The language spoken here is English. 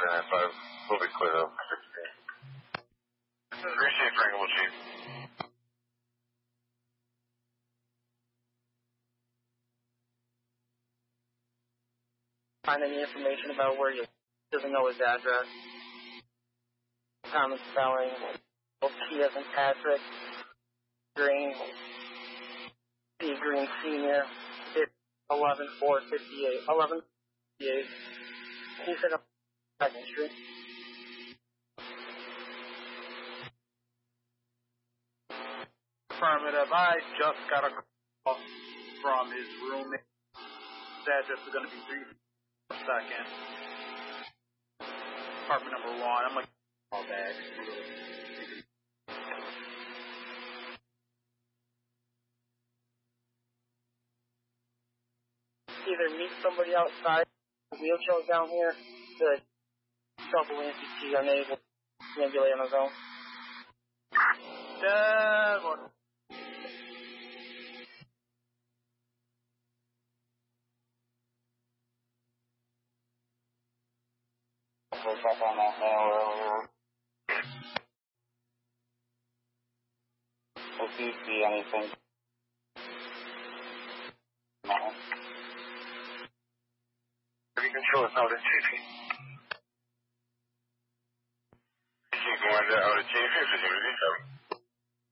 995. We'll be clear though. 16. Receive Franklin, Chief. Find any information about where you doesn't know his address. Common spelling. P as in Patrick. Green. P Green Senior. 11458. 1158. He said on 2nd Street. Affirmative. I just got a call from his roommate. His address is going to be 3-2nd. Apartment number 1. I'm going to call back. Either meet somebody outside, wheelchair down here, the trouble entity unable to ambulate on his own. Devon. If you see anything. No. Control is out of Chief. Keep going out of Chief.